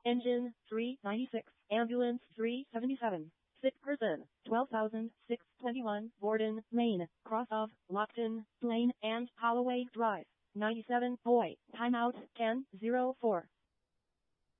Engine 396, Ambulance 377. Sick person 12,621, Borden, Maine. Cross of Lockton, Lane, and Holloway Drive. 97, boy. Timeout 10:04.